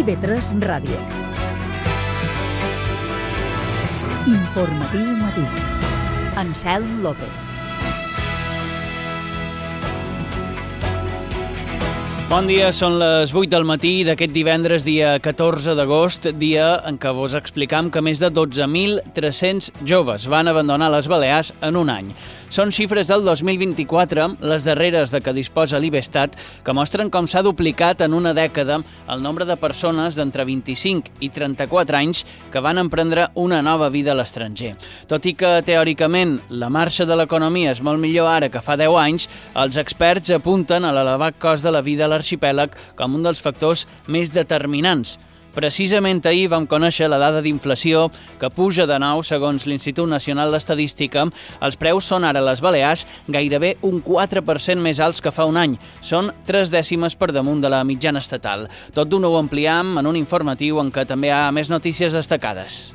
TV3 Ràdio. Informatiu matí. Anselm López. Bon dia, són les 8 del matí d'aquest divendres, dia 14 d'agost, dia en què vos explicam que més de 12.300 joves van abandonar les Balears en un any. Són xifres del 2024, les darreres de què disposa l'Ibestat, que mostren com s'ha duplicat en una dècada el nombre de persones d'entre 25 i 34 anys que van emprendre una nova vida a l'estranger. Tot i que, teòricament, la marxa de l'economia és molt millor ara que fa 10 anys, els experts apunten a l'elevat cost de la vida a l'arxipèlag com un dels factors més determinants. Precisament ahir vam conèixer la dada d'inflació que puja de nou segons l'Institut Nacional d'Estadística. Els preus són ara a les Balears gairebé un 4% més alts que fa un any. Són 3 dècimes per damunt de la mitjana estatal. Tot d'una ho ampliem en un informatiu en què també hi ha més notícies destacades.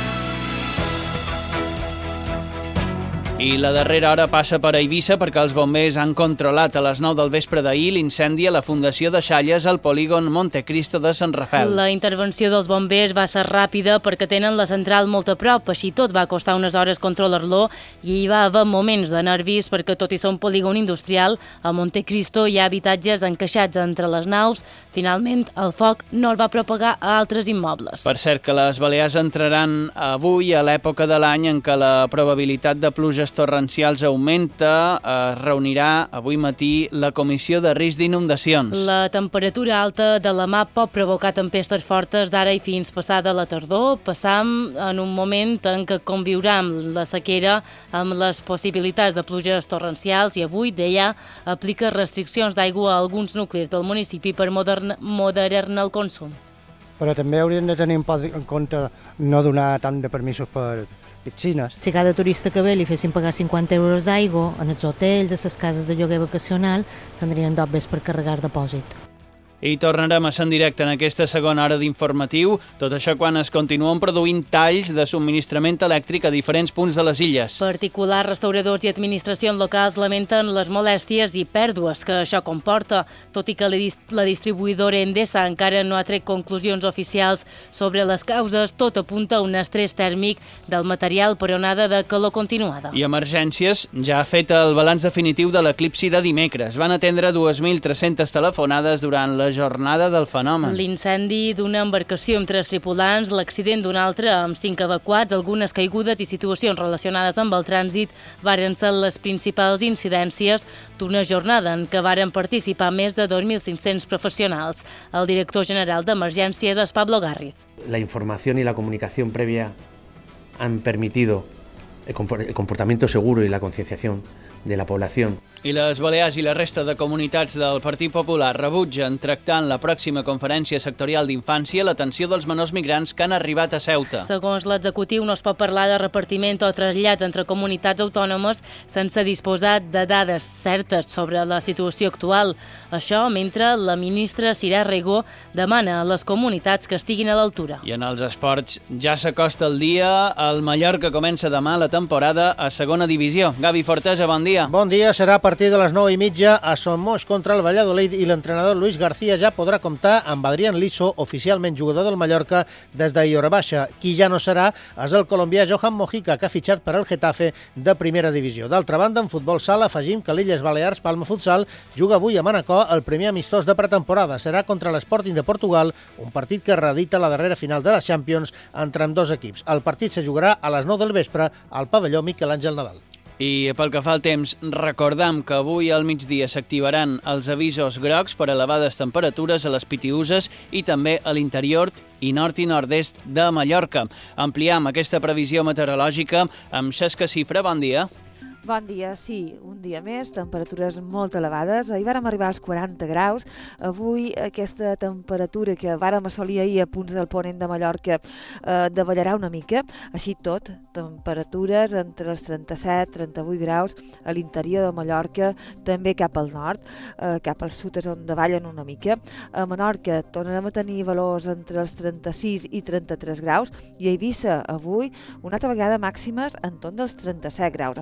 I la darrera hora passa per Eivissa perquè els bombers han controlat a les 9 del vespre d'ahir l'incendi a la Fundació de Xalles al polígon Montecristo de Sant Rafel. La intervenció dels bombers va ser ràpida perquè tenen la central molt a prop, així tot va costar unes hores controlar-lo i hi va haver moments de nervis perquè tot i ser un polígon industrial, a Montecristo hi ha habitatges encaixats entre les naus. Finalment, el foc no el va propagar a altres immobles. Per cert, que les Balears entraran avui a l'època de l'any en què la probabilitat de pluges torrencials augmenta. Es reunirà avui matí la Comissió de Risc d'Inundacions. La temperatura alta de la mar pot provocar tempestes fortes d'ara i fins passada la tardor. Passam en un moment en què conviurem la sequera amb les possibilitats de pluges torrencials i avui, deia, aplica restriccions d'aigua a alguns nuclis del municipi per moderar-ne el consum. Però també haurien de tenir en compte no donar tant de permisos per piscines. Si cada turista que ve li fessin pagar 50 euros d'aigua en els hotels, a les cases de lloguer vacacional, tindrien dobbes per carregar depòsit. I tornarem a ser en directe en aquesta segona hora d'informatiu, tot això quan es continuen produint talls de subministrament elèctric a diferents punts de les illes. Particulars, restauradors i administracions locals lamenten les molèsties i pèrdues que això comporta, tot i que la distribuïdora Endesa encara no ha tret conclusions oficials sobre les causes. Tot apunta a un estrès tèrmic del material per onada de calor continuada. I Emergències ja ha fet el balanç definitiu de l'eclipsi de dimecres. Van atendre 2.300 telefonades durant la jornada del fenomen. L'incendi d'una embarcació amb 3 tripulants, l'accident d'una altra amb 5 evacuats, algunes caigudes i situacions relacionades amb el trànsit varen ser les principals incidències d'una jornada en què varen participar més de 2.500 professionals. El director general d'Emergències és Pablo Garriz. La información y la comunicación previa han permitido el comportamiento seguro y la concienciación de la población. I les Balears i la resta de comunitats del Partit Popular rebutgen tractar en la pròxima conferència sectorial d'infància l'atenció dels menors migrants que han arribat a Ceuta. Segons l'executiu, no es pot parlar de repartiment o trasllats entre comunitats autònomes sense disposar de dades certes sobre la situació actual. Això mentre la ministra Sirà Rego demana a les comunitats que estiguin a l'altura. I en els esports ja s'acosta el dia. El Mallorca comença demà la temporada a segona divisió. Gavi Fortesa, bon dia. Bon dia, serà a partir de les 9:30 a Somos contra el Valladolid i l'entrenador Luis García ja podrà comptar amb Adrián Liso, oficialment jugador del Mallorca des d'ahir hora baixa. Qui ja no serà és el colombià Johan Mojica, que ha fitxat per al Getafe de primera divisió. D'altra banda, en futbol sala afegim que l'Illes Balears Palma Futsal juga avui a Manacor el primer amistós de pretemporada. Serà contra l'Sporting de Portugal, un partit que reedita la darrera final de la Champions entre ambdós equips. El partit se jugarà a les 9 del vespre al pavelló Miquel Àngel Nadal. I pel que fa al temps, recordam que avui al migdia s'activaran els avisos grocs per elevades temperatures a les Pitiüses i també a l'interior i nord i nord-est de Mallorca. Ampliem aquesta previsió meteorològica amb Xesca Cifra. Bon dia. Bon dia, sí, un dia més, temperatures molt elevades. Ahir vàrem arribar als 40 graus. Avui aquesta temperatura que vàrem assolir ahir a punts del ponent de Mallorca davallarà una mica. Així tot, temperatures entre els 37-38 graus a l'interior de Mallorca, també cap al nord, cap al sud és on davallen una mica. A Menorca tornarem a tenir valors entre els 36 i 33 graus i a Eivissa avui una altra vegada màximes entorn dels 37 graus. A Formentera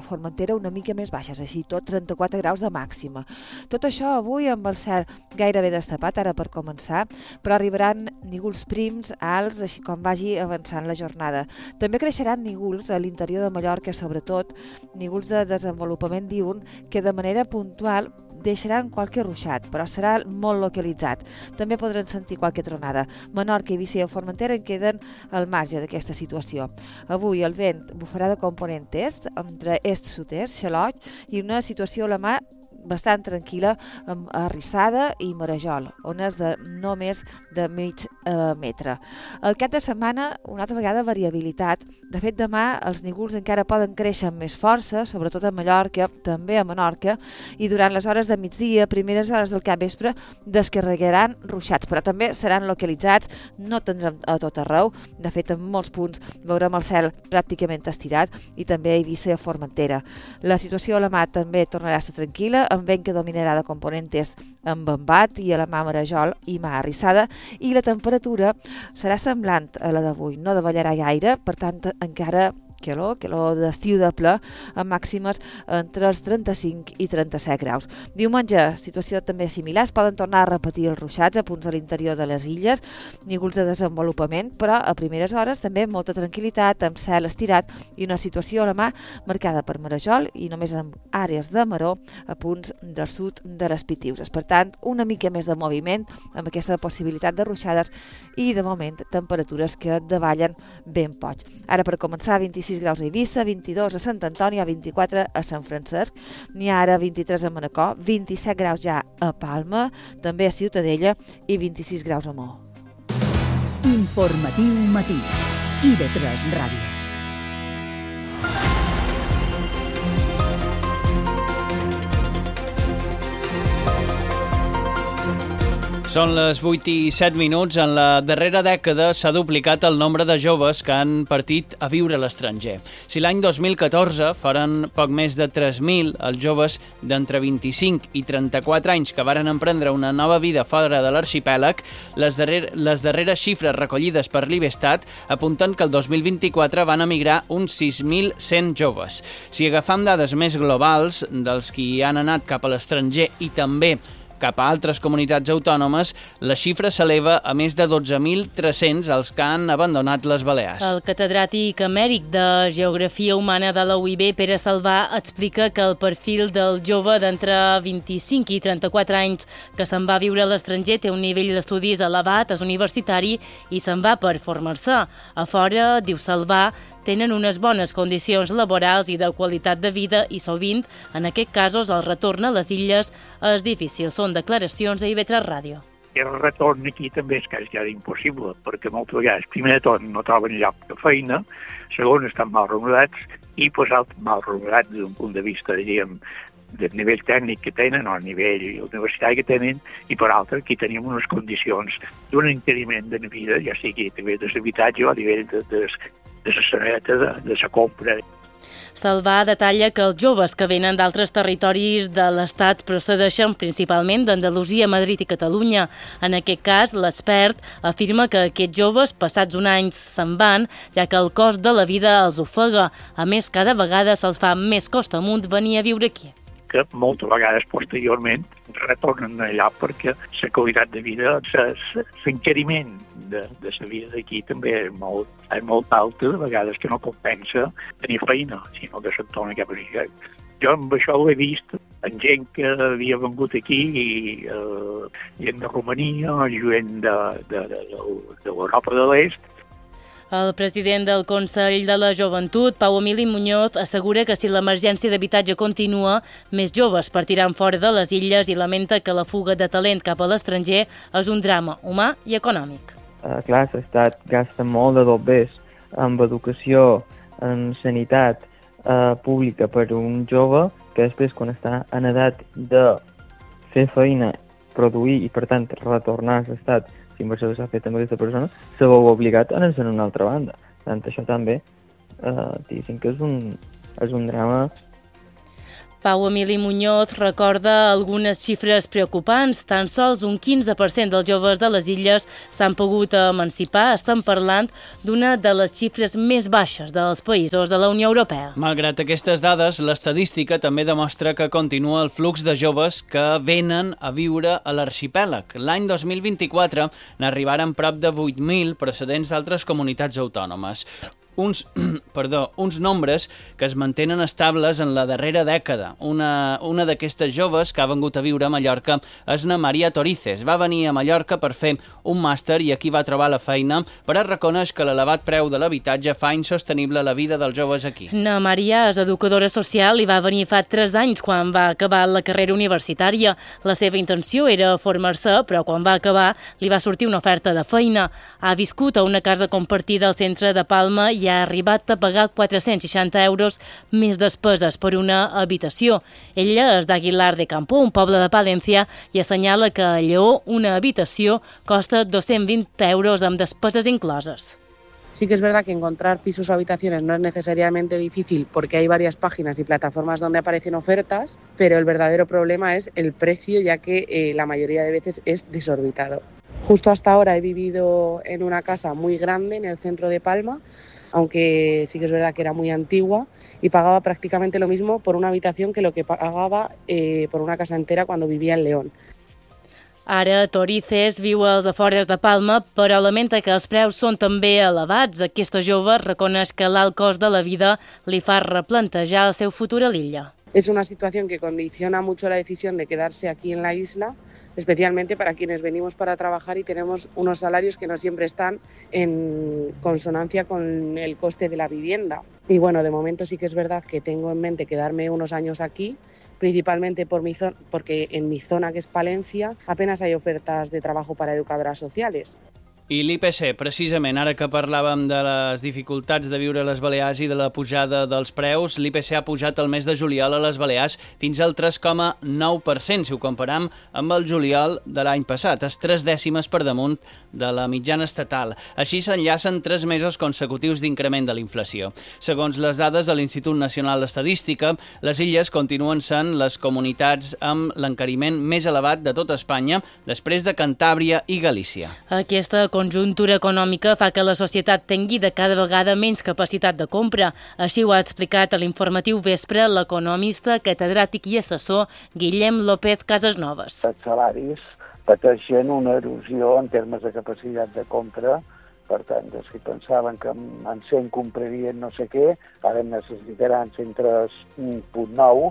Formentera una mica més baixes, així tot 34 graus de màxima. Tot això avui amb el cel gairebé destapat, ara per començar, però arribaran nígols prims, alts, així com vagi avançant la jornada. També creixeran nígols a l'interior de Mallorca, sobretot nígols de desenvolupament diürn que de manera puntual deixaran qualque ruixat, però serà molt localitzat. També podran sentir qualque tronada. Menorca, Eivissa i Formentera en queden al marge d'aquesta situació. Avui el vent bufarà de component est, entre est-sud-est, xaloig, i una situació a la mà bastant tranquil·la amb Arrissada i Marajol, ones de no més de mig metre. El cap de setmana, una altra vegada, variabilitat. De fet, demà els nígols encara poden créixer amb més força, sobretot a Mallorca, també a Menorca, i durant les hores de migdia, primeres hores del capvespre, descarregaran ruixats, però també seran localitzats, no tindrem a tot arreu. De fet, en molts punts veurem el cel pràcticament estirat, i també a Eivissa i a Formentera. La situació a la mà també tornarà a estar tranquil·la, amb vent que dominarà de component est amb embat i a la mà Marajol i mà Arrissada, i la temperatura serà semblant a la d'avui, no davallarà gaire, per tant encara calor d'estiu de ple, amb màximes entre els 35 i 37 graus. Diumenge, situació també similar, es poden tornar a repetir els ruixats a punts de l'interior de les illes, nígols de desenvolupament, però a primeres hores també molta tranquil·litat, amb cel estirat i una situació a la mà marcada per Marajol i només en àrees de maró a punts del sud de les Pitiuses. Per tant, una mica més de moviment amb aquesta possibilitat de ruixades i, de moment, temperatures que davallen ben poc. Ara, per començar, 26 graus a Eivissa, 22 a Sant Antoni, 24 a Sant Francesc, n'hi ha ara 23 a Manacor, 27 graus ja a Palma, també a Ciutadella i 26 graus a Maó. Informatiu matí. IB3 Ràdio. Són les 8 i 7 minuts. En la darrera dècada s'ha duplicat el nombre de joves que han partit a viure a l'estranger. Si l'any 2014 foren poc més de 3.000 els joves d'entre 25 i 34 anys que varen emprendre una nova vida fora de l'arxipèlag, les darreres xifres recollides per l'Ibestat apunten que el 2024 van emigrar uns 6.100 joves. Si agafam dades més globals dels qui han anat cap a l'estranger i també cap a altres comunitats autònomes, la xifra s'eleva a més de 12.300 els que han abandonat les Balears. El catedràtic emèrit de Geografia Humana de la UIB, Pere Salvà, explica que el perfil del jove d'entre 25 i 34 anys que se'n va viure a l'estranger té un nivell d'estudis elevat, és universitari i se'n va per formar-se. A fora, diu Salvà, tenen unes bones condicions laborals i de qualitat de vida i sovint, en aquests casos, el retorn a les illes és difícil. Són declaracions a IB3 Ràdio. El retorn aquí també és quasi impossible, perquè moltes vegades, primer de tot, no troben lloc de feina, segon, estan mal remunerats i, mal remunerats des d'un punt de vista, diríem, del nivell tècnic que tenen o el nivell universitari que tenen, i per altra, aquí tenim unes condicions d'un encariment de la vida, ja sigui a nivell de l'habitatge o a nivell de la saneta, de la compra. Salvà detalla que els joves que venen d'altres territoris de l'Estat procedeixen principalment d'Andalusia, Madrid i Catalunya. En aquest cas, l'expert afirma que aquests joves, passats un any, se'n van, ja que el cost de la vida els ofega. A més, cada vegada se'ls fa més costa amunt venir a viure aquí. Que moltes vegades posteriorment retornen allà perquè la qualitat de vida, l'encariment de la vida d'aquí també és molt alta, de vegades que no compensa tenir feina, sinó que se'n torna cap a allà. Jo amb això ho he vist en gent que havia vengut aquí, gent de Romania, gent de l'Europa de l'Est. El president del Consell de la Joventut, Pau Emili Muñoz, assegura que si l'emergència d'habitatge continua, més joves partiran fora de les illes i lamenta que la fuga de talent cap a l'estranger és un drama humà i econòmic. Clar, l'Estat gasta molt de dobbers en educació, en sanitat pública per un jove que després, quan està en edat de fer feina, produir i, per tant, retornar a l'Estat, si inversió s'ha fet amb aquesta persona, se veu obligat a anar-se'n a una altra banda. Per tant, això també, diguéssim que és un drama. Pau Emili Muñoz recorda algunes xifres preocupants. Tan sols un 15% dels joves de les illes s'han pogut emancipar. Estem parlant d'una de les xifres més baixes dels països de la Unió Europea. Malgrat aquestes dades, l'estadística també demostra que continua el flux de joves que venen a viure a l'arxipèlag. L'any 2024 n'arribaren prop de 8.000 procedents d'altres comunitats autònomes. Uns nombres que es mantenen estables en la darrera dècada. Una d'aquestes joves que ha vengut a viure a Mallorca és na Maria Torices. Va venir a Mallorca per fer un màster i aquí va trobar la feina, però reconeix que l'elevat preu de l'habitatge fa insostenible la vida dels joves aquí. Na Maria és educadora social i va venir fa 3 anys quan va acabar la carrera universitària. La seva intenció era formar-se, però quan va acabar li va sortir una oferta de feina. Ha viscut a una casa compartida al centre de Palma i ha arribat a pagar 460 euros més despeses per una habitació. Ella és d'Aguilar de Campo, un poble de Palència, i assenyala que a Lleó una habitació costa 220 euros amb despeses incloses. Sí que es verdad que encontrar pisos o habitaciones no es necesariamente difícil porque hay varias páginas y plataformas donde aparecen ofertas, pero el verdadero problema es el precio, ya que la mayoría de veces es desorbitado. Justo hasta ahora he vivido en una casa muy grande en el centro de Palma, aunque sí que es verdad que era muy antigua y pagaba prácticamente lo mismo por una habitación que lo que pagaba por una casa entera cuando vivía en León. Ara Torices viu als afores de Palma, però lamenta que els preus són també elevats. Aquesta jove reconeix que l'alt cost de la vida li fa replantejar el seu futur a l'illa. Es una situación que condiciona mucho la decisión de quedarse aquí en la isla, especialmente para quienes venimos para trabajar y tenemos unos salarios que no siempre están en consonancia con el coste de la vivienda. Y bueno, de momento sí que es verdad que tengo en mente quedarme unos años aquí, principalmente porque en mi zona, que es Palencia, apenas hay ofertas de trabajo para educadoras sociales. I l'IPC, precisament, ara que parlàvem de les dificultats de viure a les Balears i de la pujada dels preus, l'IPC ha pujat el mes de juliol a les Balears fins al 3,9%, si ho comparam amb el juliol de l'any passat. És 3 dècimes per damunt de la mitjana estatal. Així s'enllacen 3 mesos consecutius d'increment de la inflació. Segons les dades de l'Institut Nacional d'Estadística, les illes continuen sent les comunitats amb l'encariment més elevat de tota Espanya, després de Cantàbria i Galícia. Aquesta conjuntura econòmica fa que la societat tingui de cada vegada menys capacitat de compra. Així ho ha explicat a l'informatiu Vespre l'economista, catedràtic i assessor Guillem López Casasnoves. Els salaris pateixen una erosió en termes de capacitat de compra. Per tant, si pensaven que en 100 comprarien no sé què, ara necessitaran 103,9.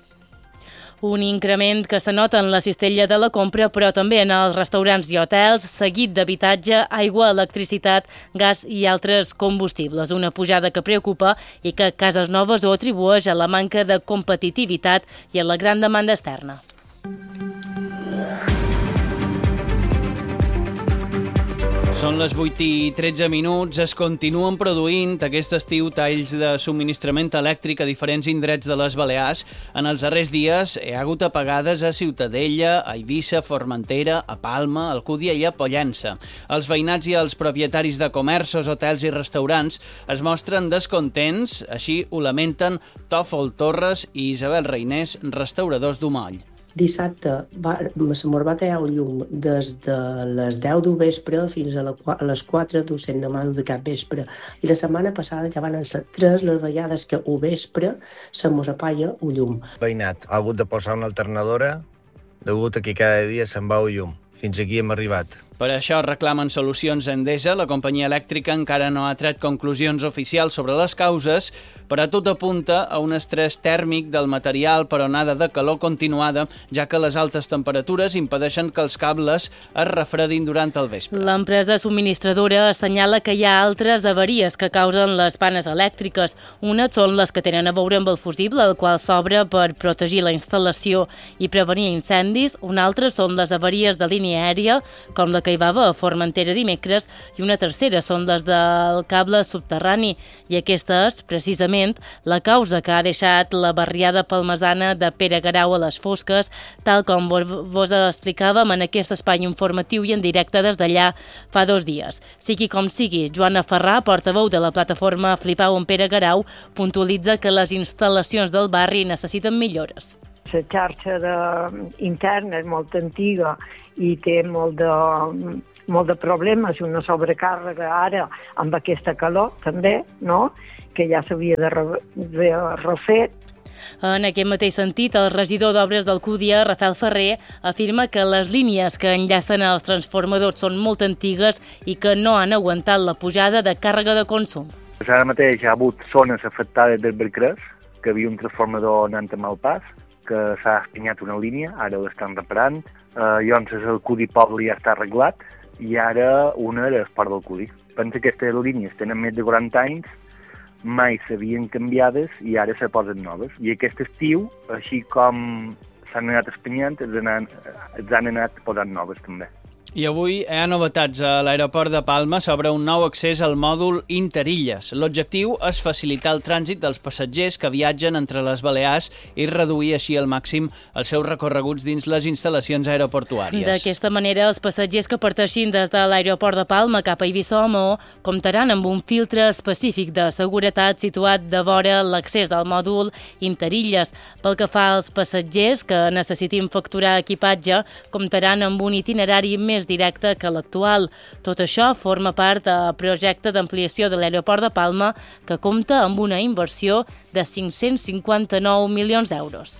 Un increment que s'anota en la cistella de la compra, però també en els restaurants i hotels, seguit d'habitatge, aigua, electricitat, gas i altres combustibles. Una pujada que preocupa i que Casasnoves ho atribueix a la manca de competitivitat i a la gran demanda externa. Són les 8:13. Es continuen produint aquest estiu talls de subministrament elèctric a diferents indrets de les Balears. En els darrers dies hi ha hagut apagades a Ciutadella, a Eivissa, Formentera, a Palma, a Alcúdia i a Pollença. Els veïnats i els propietaris de comerços, hotels i restaurants es mostren descontents, així ho lamenten Tòfol Torres i Isabel Reinés, restauradors d'Umoll. Dissabte se va tallar el llum des de les 10 del vespre fins a les 4 del demà de cap vespre. I la setmana passada ja van ser 3 les vegades que al vespre se mos apaga el llum. Veïnat, ha hagut de posar una alternadora degut a que cada dia se'n va el llum. Fins aquí hem arribat. Per això reclamen solucions a Endesa. La companyia elèctrica encara no ha tret conclusions oficials sobre les causes, però tot apunta a un estrès tèrmic del material per onada de calor continuada, ja que les altes temperatures impedeixen que els cables es refredin durant el vespre. L'empresa subministradora assenyala que hi ha altres avaries que causen les panes elèctriques. Unes són les que tenen a veure amb el fusible, el qual s'obre per protegir la instal·lació i prevenir incendis. Una altra són les avaries de línia aèria, com la que hi va haver a Formentera dimecres, i una tercera són les del cable subterrani, i aquesta és, precisament, la causa que ha deixat la barriada palmesana de Pere Garau a les fosques, tal com vos explicàvem en aquest espai informatiu i en directe des d'allà fa 2 dies. Sigui com sigui, Joana Ferrà, portaveu de la plataforma Flipau amb Pere Garau, puntualitza que les instal·lacions del barri necessiten millores. La xarxa interna és molt antiga i té molt de problemes, una sobrecàrrega ara amb aquesta calor també, no? Que ja s'havia de refer. En aquest mateix sentit, el regidor d'Obres d'Alcúdia, Rafael Ferrer, afirma que les línies que enllacen els transformadors són molt antigues i que no han aguantat la pujada de càrrega de consum. Ara mateix hi ha hagut zones afectades del Bercrés, que hi havia un transformador anant a Malpàs, que s'ha espinyat una línia, ara l'estan reparant, llavors el Cudi Poble ja està arreglat i ara una era Esport del Cudi. Pensa que aquestes línies tenen més de 40 anys, mai s'havien canviades i ara se posen noves. I aquest estiu, així com s'han anat espinyant, els han anat posant noves també. I avui hi ha novetats a l'aeroport de Palma sobre un nou accés al mòdul Interilles. L'objectiu és facilitar el trànsit dels passatgers que viatgen entre les Balears i reduir així al màxim els seus recorreguts dins les instal·lacions aeroportuàries. D'aquesta manera, els passatgers que parteixin des de l'aeroport de Palma cap a Eivissa o Maó comptaran amb un filtre específic de seguretat situat de vora l'accés del mòdul Interilles. Pel que fa als passatgers que necessitin facturar equipatge, comptaran amb un itinerari més directe que l'actual. Tot això forma part del projecte d'ampliació de l'aeroport de Palma, que compta amb una inversió de 559 milions d'euros.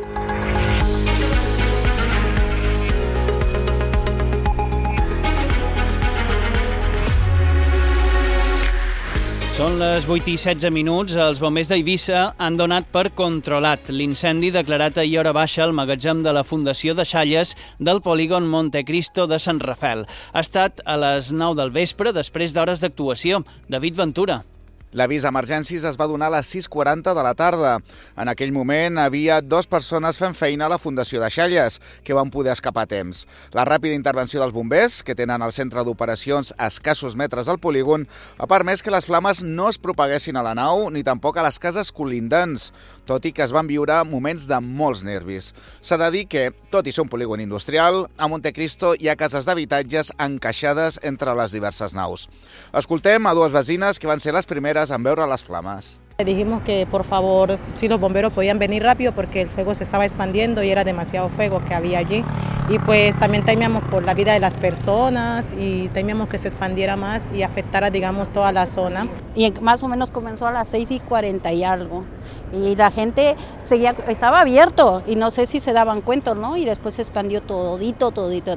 Són les 8 i 16 minuts. Els bombers d'Eivissa han donat per controlat l'incendi declarat ahir hora baixa al magatzem de la Fundació de Xalles del polígon Montecristo de Sant Rafel. Ha estat a les 9 del vespre, després d'hores d'actuació. David Ventura. L'avís d'emergències es va donar a les 6:40 de la tarda. En aquell moment havia 2 persones fent feina a la Fundació de Xalles, que van poder escapar a temps. La ràpida intervenció dels bombers, que tenen el centre d'operacions a escassos metres del polígon, ha permès que les flames no es propaguessin a la nau ni tampoc a les cases colindants, tot i que es van viure moments de molts nervis. S'ha de dir que, tot i ser un polígon industrial, a Montecristo hi ha cases d'habitatges encaixades entre les diverses naus. Escoltem a 2 vecines que van ser les primeres en veure les flames. Dijimos que por favor, si los bomberos podían venir rápido porque el fuego se estaba expandiendo y era demasiado fuego que había allí. Y pues también temíamos por la vida de las personas y temíamos que se expandiera más y afectara, digamos, toda la zona. Y más o menos comenzó a las 6:40 y algo. Y la gente seguía, estaba abierto y no sé si se daban cuenta, ¿no? Y después se expandió todito.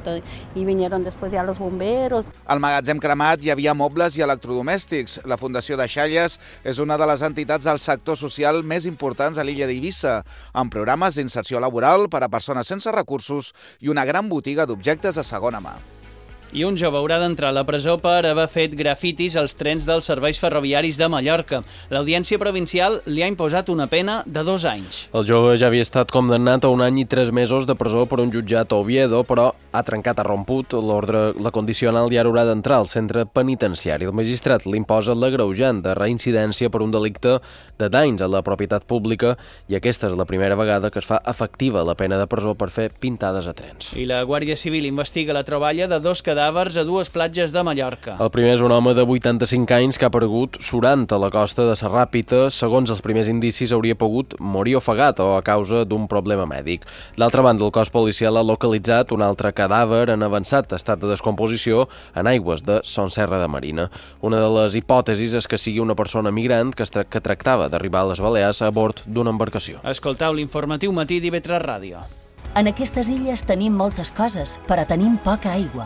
Y vinieron después ya los bomberos. Al magatzem cremat hi havia mobles i electrodomèstics. La Fundació de Xalles és una de les entitats del sector social més importants a l'illa d'Eivissa, amb programes d'inserció laboral per a persones sense recursos i una gran botiga d'objectes de segona mà. I un jove haurà d'entrar a la presó per haver fet grafitis als trens dels serveis ferroviaris de Mallorca. L'Audiència Provincial li ha imposat una pena de 2 anys. El jove ja havia estat condemnat a 1 any i 3 mesos de presó per un jutjat a Oviedo, però ha trencat, ha romput l'ordre, la condicional i ara haurà d'entrar al centre penitenciari. El magistrat li imposa l'agreujant de reincidència per un delicte de danys a la propietat pública i aquesta és la primera vegada que es fa efectiva la pena de presó per fer pintades a trens. I la Guàrdia Civil investiga la troballa de 2 cadàvers a 2 platges de Mallorca. El primer és un home de 85 anys que ha aparegut surant a la costa de Serràpita. Segons els primers indicis, hauria pogut morir ofegat o a causa d'un problema mèdic. D'altra banda, el cos policial ha localitzat un altre cadàver en avançat estat de descomposició en aigües de Son Serra de Marina. Una de les hipòtesis és que sigui una persona migrant que tractava d'arribar a les Balears a bord d'una embarcació. Escoltau l'informatiu matí d'IV3 Ràdio. En aquestes illes tenim moltes coses, però tenim poca aigua.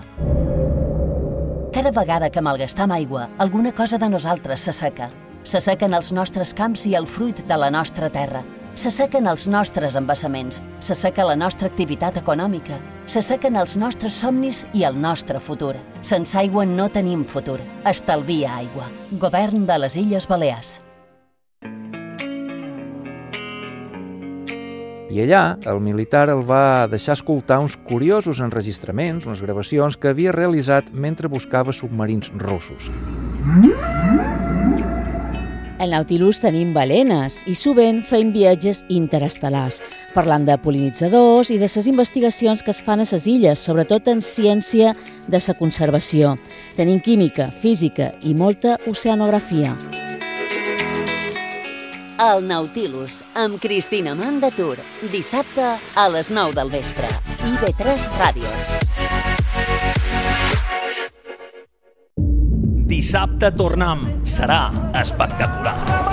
Cada vegada que malgastam aigua, alguna cosa de nosaltres s'asseca. S'assequen els nostres camps i el fruit de la nostra terra. S'assequen els nostres embassaments, s'asseca la nostra activitat econòmica, s'assequen els nostres somnis i el nostre futur. Sense aigua no tenim futur. Estalvia aigua. Govern de les Illes Balears. I allà el militar el va deixar escoltar uns curiosos enregistraments, unes gravacions que havia realitzat mentre buscava submarins russos. Al Nautilus tenim balenes i sovint fem viatges interestel·lars, parlant de pol·linitzadors i de les investigacions que es fan a les illes, sobretot en ciència de la conservació. Tenim química, física i molta oceanografia. El Nautilus, amb Cristina Mandatur, dissabte a les 9 del vespre. IB3 Ràdio. Dissabte tornem. Serà espectacular.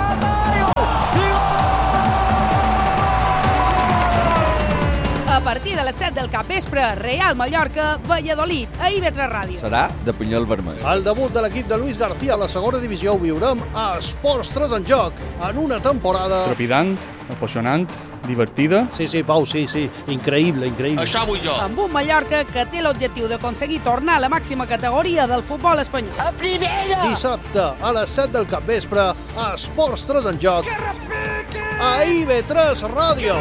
A partir de les 7 del capvespre, Real Mallorca, Valladolid, a IB3 Ràdio. Serà de pinyol vermell. El debut de l'equip de Luis García a la segona divisió ho viurem a Esports 3 en joc, en una temporada... Trepidant, apassionant, divertida. Sí, Pau, sí. Increïble. Això vull jo. Amb un Mallorca que té l'objectiu d'aconseguir tornar a la màxima categoria del futbol espanyol. A primera! Dissabte, a les 7 del capvespre, a Esports 3 en joc, a IB3 Ràdio.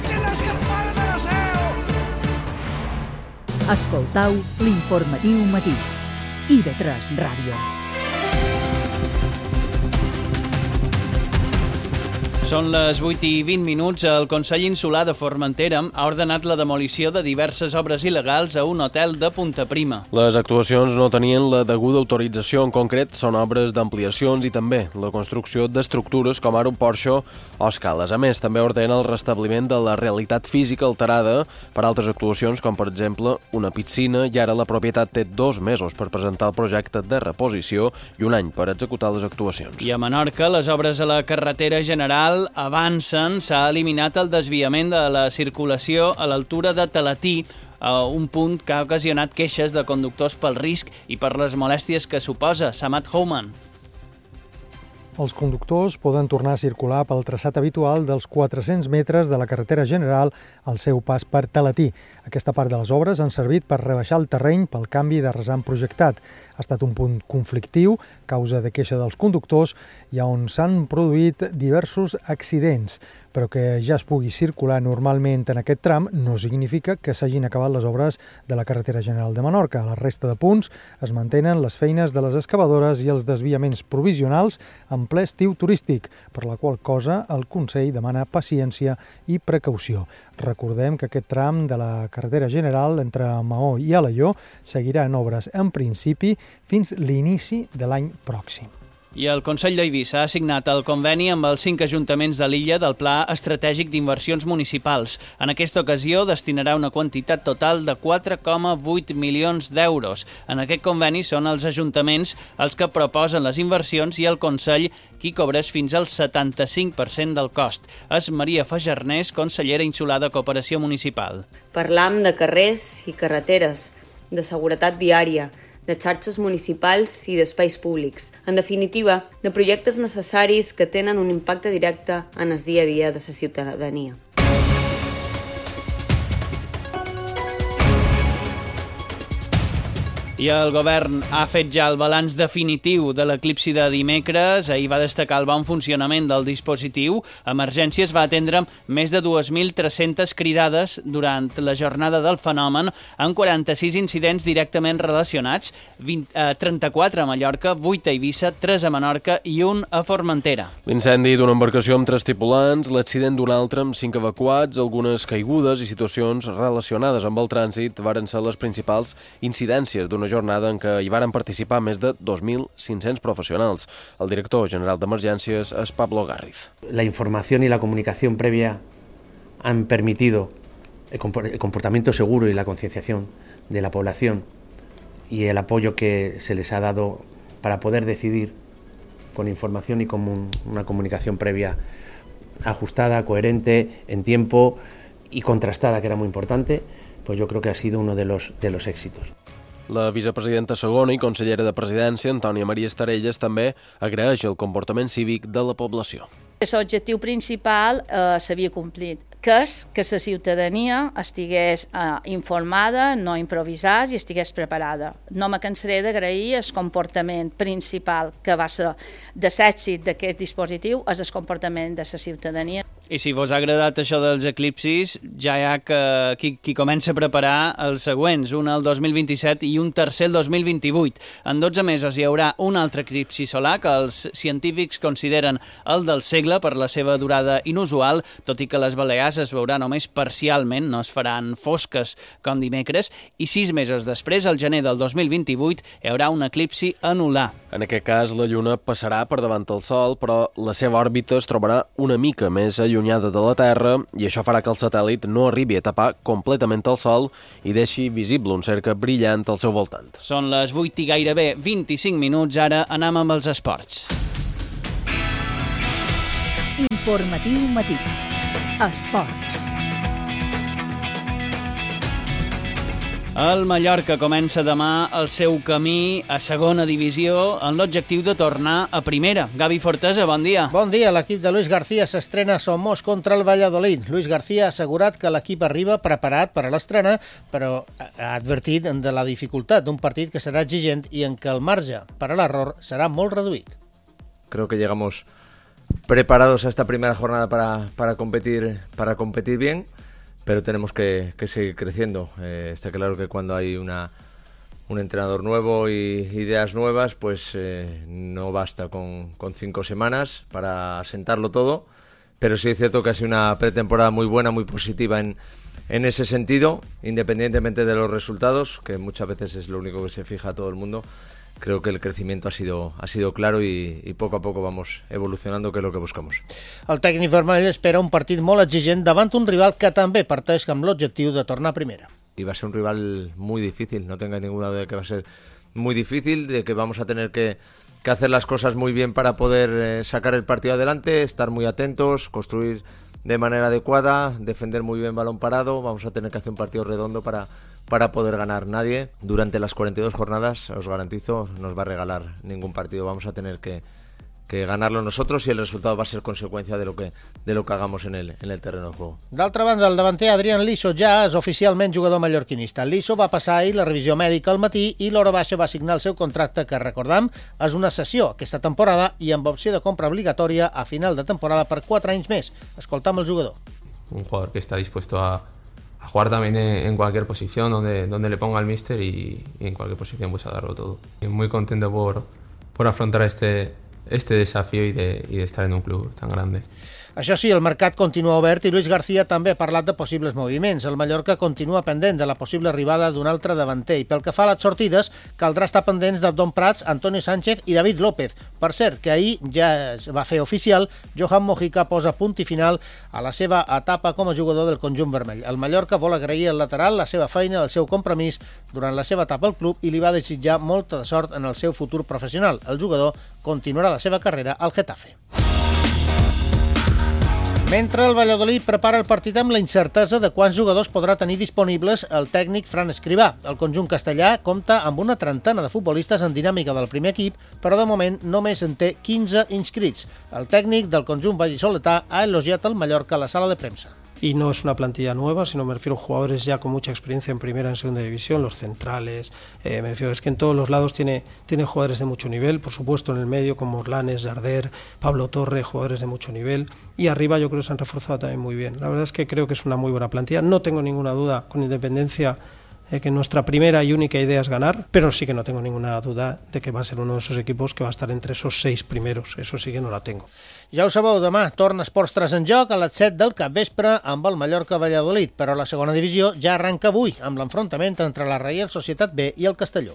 Escoltau l'informatiu matí. IB3 Ràdio. Són les 8:20. El Consell Insular de Formentera ha ordenat la demolició de diverses obres il·legals a un hotel de Punta Prima. Les actuacions no tenien la deguda autorització. En concret, són obres d'ampliacions i també la construcció d'estructures com ara un porxo o escales. A més, també ordena el restabliment de la realitat física alterada per altres actuacions, com per exemple una piscina, i ara la propietat té 2 mesos per presentar el projecte de reposició i 1 any per executar les actuacions. I a Menorca, les obres a la carretera general avancen. S'ha eliminat el desviament de la circulació a l'altura de Talatí, un punt que ha ocasionat queixes de conductors pel risc i per les molèsties que suposa. Samat Houman. Els conductors poden tornar a circular pel traçat habitual dels 400 metres de la carretera general al seu pas per Talatí. Aquesta part de les obres han servit per rebaixar el terreny pel canvi de rasant projectat. Ha estat un punt conflictiu, causa de queixa dels conductors, i on s'han produït diversos accidents. Però que ja es pugui circular normalment en aquest tram no significa que s'hagin acabat les obres de la carretera general de Menorca. A la resta de punts es mantenen les feines de les excavadores i els desviaments provisionals en ple estiu turístic, per la qual cosa el Consell demana paciència i precaució. Recordem que aquest tram de la carretera general entre Maó i Alaior seguirà en obres en principi fins l'inici de l'any pròxim. I el Consell d'Eivissa ha signat el conveni amb els 5 ajuntaments de l'illa del Pla Estratègic d'Inversions Municipals. En aquesta ocasió destinarà una quantitat total de 4,8 milions d'euros. En aquest conveni són els ajuntaments els que proposen les inversions i el Consell qui cobreix fins al 75% del cost. És Maria Fajarnés, consellera insular de Cooperació Municipal. Parlam de carrers i carreteres, de seguretat viària, de xarxes municipals i d'espais públics. En definitiva, de projectes necessaris que tenen un impacte directe en el dia a dia de la ciutadania. I el govern ha fet ja el balanç definitiu de l'eclipsi de dimecres. Ahir va destacar el bon funcionament del dispositiu. Emergències va atendre més de 2.300 cridades durant la jornada del fenomen, amb 46 incidents directament relacionats, 34 a Mallorca, 8 a Eivissa, 3 a Menorca i 1 a Formentera. L'incendi d'una embarcació amb 3 tripulants, l'accident d'un altre amb 5 evacuats, algunes caigudes i situacions relacionades amb el trànsit varen ser les principals incidències d'una jornada en què hi varen participar més de 2.500 profesionals. El director general d'Emergències és Pablo Garriz. La información y la comunicación previa han permitido el comportamiento seguro y la concienciación de la población y el apoyo que se les ha dado para poder decidir con información y con una comunicación previa ajustada, coherente, en tiempo y contrastada, que era muy importante, pues yo creo que ha sido uno de los éxitos. La vicepresidenta segona i consellera de Presidència, Antònia Maria Estarelles, també agraeix el comportament cívic de la població. L'objectiu principal s'havia complit, que és que la ciutadania estigués informada, no improvisada i estigués preparada. No me cansaré d'agrair el comportament principal que va ser de l'èxit d'aquest dispositiu, és el comportament de la ciutadania. I si vos ha agradat això dels eclipsis, ja hi ha qui comença a preparar els següents, un el 2027 i un tercer el 2028. En 12 mesos hi haurà un altre eclipsi solar que els científics consideren el del segle per la seva durada inusual, tot i que les Balears es veurà només parcialment, no es faran fosques com dimecres, i 6 mesos després, al gener del 2028, hi haurà un eclipsi anular. En aquest cas, la Lluna passarà per davant del Sol, però la seva òrbita es trobarà una mica més allunyada de la Terra i això farà que el satèl·lit no arribi a tapar completament el Sol i deixi visible un cercle brillant al seu voltant. Són les 8 i gairebé 25 minuts, ara anem amb els esports. Informatiu matí. Esports. El Mallorca comença demà el seu camí a segona divisió en l'objectiu de tornar a primera. Gavi Fortesa, bon dia. Bon dia. L'equip de Luis García s'estrena a Somos contra el Valladolid. Luis García ha assegurat que l'equip arriba preparat per a l'estrena, però ha advertit de la dificultat d'un partit que serà exigent i en què el marge per a l'error serà molt reduït. Creo que llegamos preparados a esta primera jornada para competir bien. Pero tenemos que seguir creciendo. Está claro que cuando hay un entrenador nuevo y ideas nuevas, pues no basta con 5 semanas para asentarlo todo. Pero sí es cierto que ha sido una pretemporada muy buena, muy positiva en ese sentido, independientemente de los resultados, que muchas veces es lo único que se fija todo el mundo. Creo que el crecimiento ha sido claro y poco a poco vamos evolucionando, que es lo que buscamos. El tècnic vermell espera un partit molt exigent davant un rival que també parteix amb l'objectiu de tornar a primera. Y va a ser un rival muy difícil, no tenga ninguna duda de que va a ser muy difícil, de que vamos a tener que hacer las cosas muy bien para poder sacar el partido adelante, estar muy atentos, construir de manera adecuada, defender muy bien balón parado. Vamos a tener que hacer un partido redondo para poder ganar. Nadie durante las 42 jornadas, os garantizo, nos va a regalar ningún partido. Vamos a tener que ganarlo nosotros y el resultado va a ser consecuencia de lo que hagamos en el terreno de juego. D'altra banda, el davanter Adrián Liso ja és oficialment jugador mallorquinista. Liso va passar ahir la revisió mèdica al matí i l'hora baixa va signar el seu contracte, que recordam és una cessió aquesta temporada i amb opció de compra obligatòria a final de temporada per 4 anys més. Escoltam el jugador. Un jugador que está dispuesto a jugar también en cualquier posición donde le ponga el míster y en cualquier posición pues a darlo todo. Y muy contento por afrontar este desafío y de estar en un club tan grande. Això sí, el mercat continua obert i Luis García també ha parlat de possibles moviments. El Mallorca continua pendent de la possible arribada d'un altre davanter i pel que fa a les sortides caldrà estar pendents d'Abdon Prats, Antonio Sánchez i David López. Per cert, que ahir ja es va fer oficial, Johan Mojica posa punt i final a la seva etapa com a jugador del conjunt vermell. El Mallorca vol agrair al lateral la seva feina, el seu compromís durant la seva etapa al club i li va desitjar molta sort en el seu futur professional. El jugador continuarà la seva carrera al Getafe. Mentre el Valladolid prepara el partit amb la incertesa de quants jugadors podrà tenir disponibles el tècnic Fran Escribà. El conjunt castellà compta amb una trentena de futbolistes en dinàmica del primer equip, però de moment només en té 15 inscrits. El tècnic del conjunt vallisoletà ha elogiat el Mallorca a la sala de premsa. Y no es una plantilla nueva, sino me refiero a jugadores ya con mucha experiencia en primera, en segunda división, los centrales, me refiero, es que en todos los lados tiene jugadores de mucho nivel, por supuesto en el medio como Orlanes, Darder, Pablo Torre, jugadores de mucho nivel, y arriba yo creo que se han reforzado también muy bien. La verdad es que creo que es una muy buena plantilla, no tengo ninguna duda, con independencia que nuestra primera y única idea es ganar, pero sí que no tengo ninguna duda de que va a ser uno de esos equipos que va a estar entre esos 6 primeros, eso sí que no la tengo. Ja ho sabeu, demà torna Esports 3 en joc a les 7 del capvespre amb el Mallorca-Valladolid, però la segona divisió ja arranca avui amb l'enfrontament entre la Reial Societat B i el Castelló.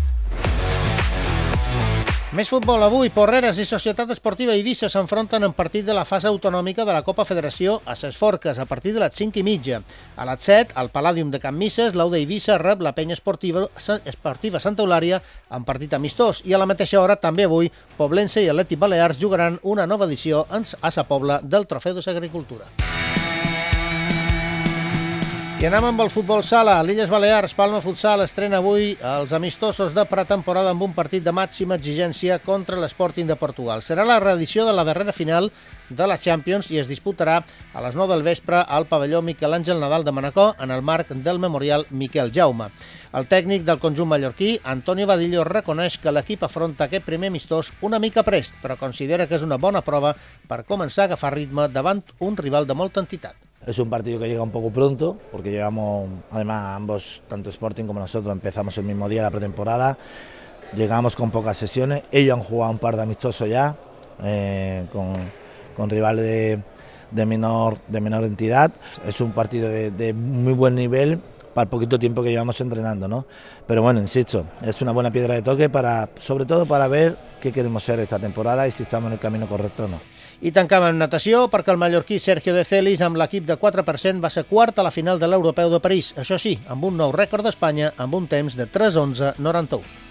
Més futbol avui. Porreres i Societat Esportiva Eivissa s'enfronten en partit de la fase autonòmica de la Copa Federació a Ses Forques a partir de les 5:30. A les 7, al Palladium de Can Misses, l'Auda Eivissa rep la penya esportiva Santa Eulària en partit amistós i a la mateixa hora, també avui, Poblense i Atlètic Balears jugaran una nova edició a Sa Pobla del Trofeu de l'Agricultura. I anem amb el futbol sala. A l'Illes Balears, Palma Futsal estrena avui els amistosos de pretemporada amb un partit de màxima exigència contra l'Sporting de Portugal. Serà la reedició de la darrera final de la Champions i es disputarà a les 9 del vespre al pavelló Miquel Àngel Nadal de Manacor en el marc del Memorial Miquel Jaume. El tècnic del conjunt mallorquí, Antonio Vadillo, reconeix que l'equip afronta aquest primer amistós una mica prest, però considera que és una bona prova per començar a agafar ritme davant un rival de molta entitat. Es un partido que llega un poco pronto, porque llegamos, además ambos, tanto Sporting como nosotros, empezamos el mismo día la pretemporada, llegamos con pocas sesiones, ellos han jugado un par de amistosos ya, con rivales de menor entidad. Es un partido de muy buen nivel para el poquito tiempo que llevamos entrenando, ¿no? Pero bueno, insisto, es una buena piedra de toque, sobre todo para ver qué queremos ser esta temporada y si estamos en el camino correcto o no. I tancam en natació perquè el mallorquí Sergio de Celis amb l'equip de 4% va ser quart a la final de l'Europeu de París. Això sí, amb un nou rècord d'Espanya amb un temps de 3:11:91.